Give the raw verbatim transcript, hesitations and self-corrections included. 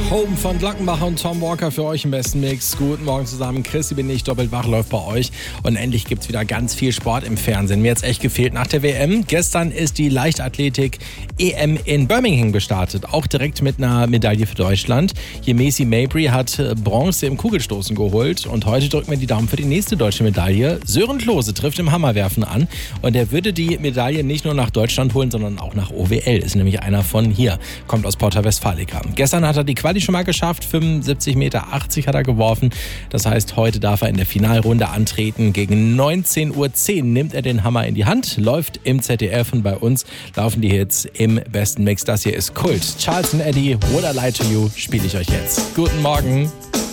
Home von Glockenbacher und Tom Walker für euch im besten Mix. Guten Morgen zusammen, Chrissy bin ich, doppelt wach läuft bei euch. Und endlich gibt's wieder ganz viel Sport im Fernsehen. Mir hat's echt gefehlt nach der W M. Gestern ist die Leichtathletik-E M in Birmingham gestartet. Auch direkt mit einer Medaille für Deutschland. Hier Macy Mabry hat Bronze im Kugelstoßen geholt. Und heute drücken wir die Daumen für die nächste deutsche Medaille. Sören Klose trifft im Hammerwerfen an. Und er würde die Medaille nicht nur nach Deutschland holen, sondern auch nach O W L. Ist nämlich einer von hier. Kommt aus Porta Westfalica. Gestern hat er die Quali schon mal geschafft. fünfundsiebzig Meter achtzig hat er geworfen. Das heißt, heute darf er in der Finalrunde antreten. Gegen neunzehn Uhr zehn nimmt er den Hammer in die Hand, läuft im Z D F und bei uns laufen die Hits im besten Mix. Das hier ist Kult. Charles and Eddie, Would I Lie to You, spiele ich euch jetzt. Guten Morgen.